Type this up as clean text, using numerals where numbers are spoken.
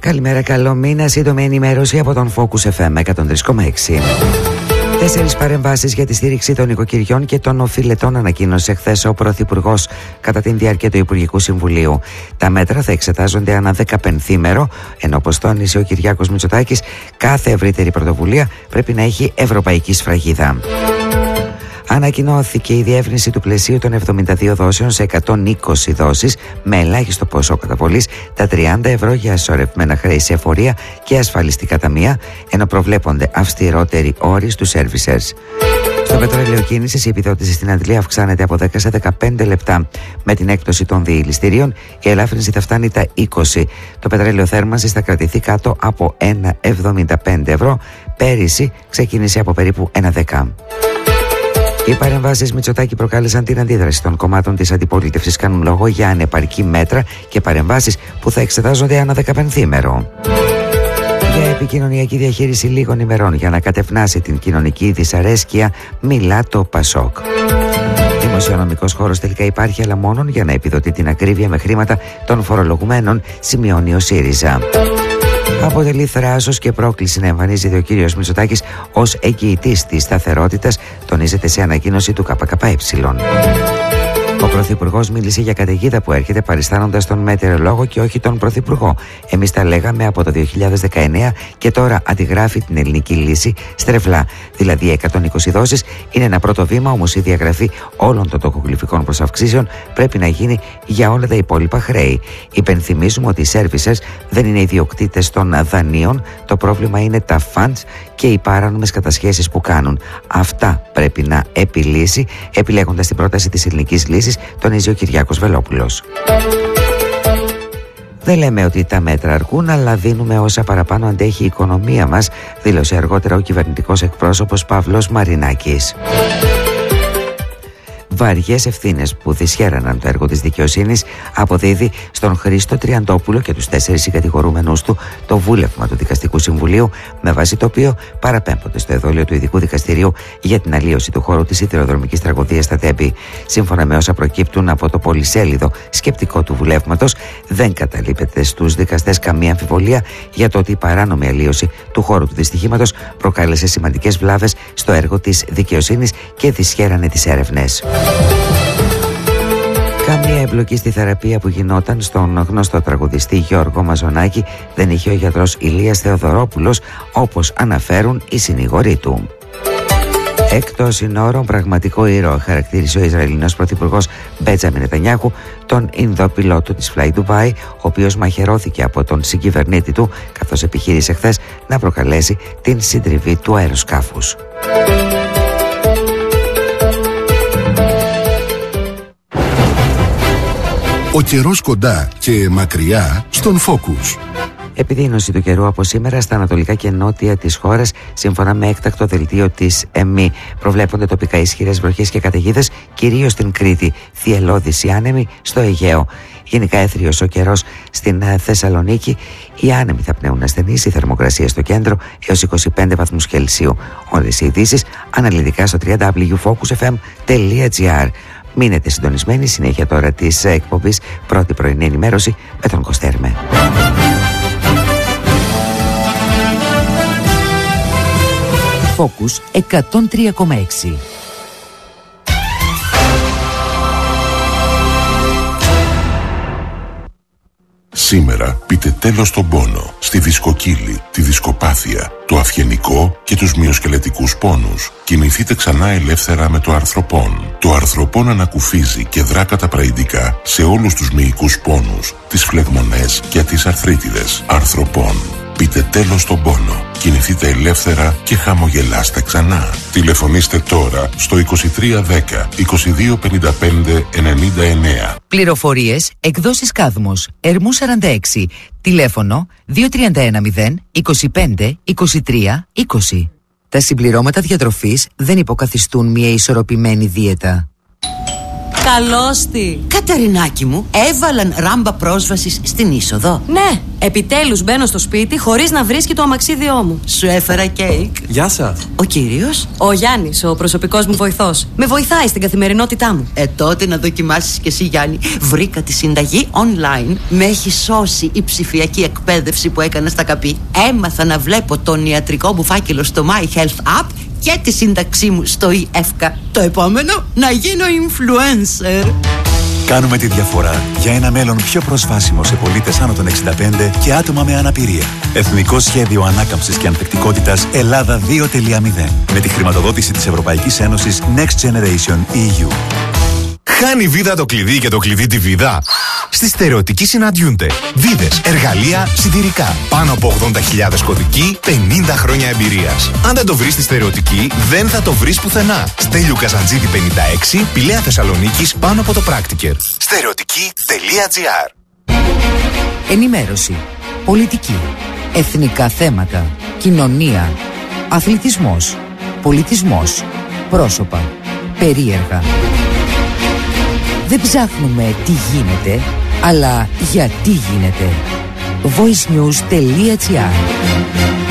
Καλημέρα, καλό μήνα. Σύντομη ενημέρωση από τον Focus FM 103,6. 4 παρεμβάσεις για τη στήριξη των οικοκυριών και των οφειλετών ανακοίνωσε χθες ο Πρωθυπουργός κατά την διάρκεια του Υπουργικού Συμβουλίου. Τα μέτρα θα εξετάζονται ανά 15ήμερο, ενώ όπως τόνισε ο Κυριάκος Μητσοτάκης, κάθε ευρύτερη πρωτοβουλία πρέπει να έχει ευρωπαϊκή σφραγίδα. Ανακοινώθηκε η διεύρυνση του πλαισίου των 72 δόσεων σε 120 δόσεις με ελάχιστο ποσό καταβολής τα 30 ευρώ για σωρευμένα χρέη σε εφορία και ασφαλιστικά ταμεία, ενώ προβλέπονται αυστηρότεροι όροι στους servicers. Στο πετρέλαιο κίνησης, η επιδότηση στην Αντλία αυξάνεται από 10 σε 15 λεπτά. Με την έκπτωση των διηληστηρίων, η ελάφρυνση θα φτάνει τα 20. Το πετρέλαιο θέρμανσης θα κρατηθεί κάτω από 1,75 ευρώ. Πέρυσι ξεκίνησε από περίπου 1,10. Οι παρεμβάσεις Μητσοτάκη προκάλεσαν την αντίδραση των κομμάτων της αντιπολίτευσης. Κάνουν λόγο για ανεπαρκή μέτρα και παρεμβάσεις που θα εξετάζονται ανά 15ήμερο. Για επικοινωνιακή διαχείριση λίγων ημερών για να κατευνάσει την κοινωνική δυσαρέσκεια, μιλά το ΠΑΣΟΚ. Δημοσιονομικός χώρος τελικά υπάρχει, αλλά μόνον για να επιδοτεί την ακρίβεια με χρήματα των φορολογουμένων, σημειώνει ο ΣΥΡΙΖΑ. Αποτελεί θράσος και πρόκληση να εμφανίζεται ο κύριος Μητσοτάκης ως εγγυητής της σταθερότητας, τονίζεται σε ανακοίνωση του ΚΚΕ. Ο Πρωθυπουργός μίλησε για καταιγίδα που έρχεται παριστάνοντας τον μετεωρολόγο και όχι τον Πρωθυπουργό. Εμείς τα λέγαμε από το 2019 και τώρα αντιγράφει την ελληνική λύση στρεβλά. Δηλαδή 120 δόσεις είναι ένα πρώτο βήμα, όμως η διαγραφή όλων των τοκογλυφικών προσαυξήσεων πρέπει να γίνει για όλα τα υπόλοιπα χρέη. Υπενθυμίζουμε ότι οι servicers δεν είναι ιδιοκτήτες των δανείων, το πρόβλημα είναι τα funds και οι παράνομες κατασχέσεις που κάνουν. Αυτά πρέπει να επιλύσει, επιλέγοντας την πρόταση της ελληνικής λύσης, τονίζει ο Κυριάκος Βελόπουλος. Δεν λέμε ότι τα μέτρα αρκούν, αλλά δίνουμε όσα παραπάνω αντέχει η οικονομία μας, δήλωσε αργότερα ο κυβερνητικός εκπρόσωπος Παύλος Μαρινάκης. Βαριές ευθύνες που δυσχέραναν το έργο της δικαιοσύνης αποδίδει στον Χρήστο Τριαντόπουλο και τους 4 συγκατηγορούμενους του το βούλευμα του Δικαστικού Συμβουλίου, με βάση το οποίο παραπέμπονται στο εδόλιο του Ειδικού Δικαστηρίου για την αλλίωση του χώρου της σιδηροδρομικής τραγωδίας στα Τέμπη. Σύμφωνα με όσα προκύπτουν από το πολυσέλιδο σκεπτικό του βουλεύματος, δεν καταλείπεται στους δικαστές καμία αμφιβολία για το ότι η παράνομη αλλίωση του χώρου του δυστυχήματος προκάλεσε σημαντικές βλάβες στο έργο της δικαιοσύνης και δυσχέρανε τις έρευνες. Καμία εμπλοκή στη θεραπεία που γινόταν στον γνωστό τραγουδιστή Γιώργο Μαζονάκη δεν είχε ο γιατρός Ηλίας Θεοδωρόπουλος, όπως αναφέρουν οι συνήγοροι του. Εκτός συνόρων, πραγματικό ήρωα χαρακτήρισε ο Ισραηλινός πρωθυπουργός Μπέτζαμιν Νετανιάχου τον Ινδό πιλότο της Fly Dubai, ο οποίος μαχαιρώθηκε από τον συγκυβερνήτη του, καθώς επιχείρησε χθες να προκαλέσει την συντριβή του αεροσκάφους. Ο καιρός κοντά και μακριά στον Focus. Επιδείνωση του καιρού από σήμερα στα ανατολικά και νότια της χώρας, σύμφωνα με έκτακτο δελτίο της ΕΜΗ. Προβλέπονται τοπικά ισχυρές βροχές και καταιγίδες, κυρίως στην Κρήτη, θυελλώδης ή άνεμοι στο Αιγαίο. Γενικά έθριος ο καιρός στην Θεσσαλονίκη. Οι άνεμοι θα πνέουν ασθενείς, η θερμοκρασία στο κέντρο έως 25 βαθμούς Κελσίου. Όλες οι ειδήσεις αναλυτικά στο www.focusfm.gr. Μείνετε συντονισμένοι, συνέχεια τώρα της εκπομπής Πρώτη πρωινή ενημέρωση με τον Κωστέρμε. Focus 103,6. Σήμερα πείτε τέλος στον πόνο, στη δισκοκύλη, τη δισκοπάθεια, το αυγενικό και τους μυοσκελετικούς πόνους. Κινηθείτε ξανά ελεύθερα με το αρθροπόν. Το αρθροπόν ανακουφίζει και δρά καταπραϊντικά σε όλους τους μυϊκούς πόνους, τις φλεγμονές και τις αρθρίτιδες. Αρθροπόν. Πείτε τέλος στον πόνο. Κινηθείτε ελεύθερα και χαμογελάστε ξανά. Τηλεφωνήστε τώρα στο 2310 2255 99. Πληροφορίες, εκδόσεις Κάδμος, Ερμού 46, τηλέφωνο 2310 25 23 20. Τα συμπληρώματα διατροφής δεν υποκαθιστούν μια ισορροπημένη δίαιτα. Καλώς τη. Κατερινάκη μου, έβαλαν ράμπα πρόσβασης στην είσοδο. Ναι, επιτέλους μπαίνω στο σπίτι χωρίς να βρίσκει το αμαξίδιό μου. Σου έφερα κέικ. Γεια σας. Ο κύριος? Ο Γιάννης, ο προσωπικός μου βοηθός. Με βοηθάει στην καθημερινότητά μου. Τότε να δοκιμάσεις κι εσύ, Γιάννη. Βρήκα τη συνταγή online. Με έχει σώσει η ψηφιακή εκπαίδευση που έκανα στα ΚΑΠΗ. Έμαθα να βλέπω τον ιατρικό μου φάκελο στο My Health App και τη σύνταξή μου στο eEFCA. Το επόμενο, να γίνω influencer. Κάνουμε τη διαφορά για ένα μέλλον πιο προσβάσιμο σε πολίτες άνω των 65 και άτομα με αναπηρία. Εθνικό Σχέδιο Ανάκαμψης και Ανθεκτικότητας Ελλάδα 2.0. Με τη χρηματοδότηση της Ευρωπαϊκής Ένωσης Next Generation EU. Χάνει η βίδα το κλειδί και το κλειδί τη βίδα. Στη Στερεωτική συναντιούνται βίδες, εργαλεία, σιτηρικά. Πάνω από 80.000 κωδικοί, 50 χρόνια εμπειρίας. Αν δεν το βρεις στη Στερεωτική, δεν θα το βρεις πουθενά. Στέλιου Καζαντζίδη 56, Πηλαία Θεσσαλονίκης, πάνω από το Πράκτικερ. Στερεωτική.gr. Ενημέρωση, πολιτική, εθνικά θέματα, κοινωνία, αθλητισμός, πολιτισμός, πρόσωπα, περίεργα. Δεν ψάχνουμε τι γίνεται, αλλά γιατί γίνεται. voicenews.gr